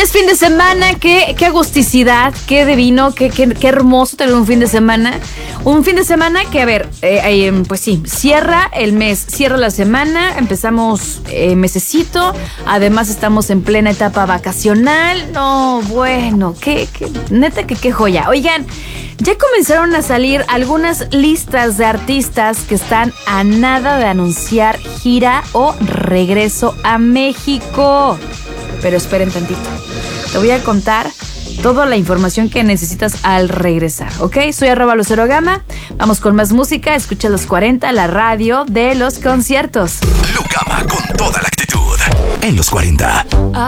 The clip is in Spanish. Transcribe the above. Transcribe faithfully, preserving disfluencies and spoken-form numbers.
es fin de semana, qué, qué agusticidad, qué divino, qué, qué, qué hermoso tener un fin de semana. Un fin de semana que, a ver, eh, eh, pues sí, cierra el mes, cierra la semana, empezamos eh, mesecito, además estamos en plena etapa vacacional. No, bueno, qué, qué, neta que qué joya. Oigan, ya comenzaron a salir algunas listas de artistas que están a nada de anunciar gira o regreso a México. Pero esperen tantito, te voy a contar toda la información que necesitas al regresar, ¿ok? Soy arroba Lucero Gama, vamos con más música, escucha los cuarenta, la radio de los conciertos. Lu Gama con toda la actitud en los cuarenta.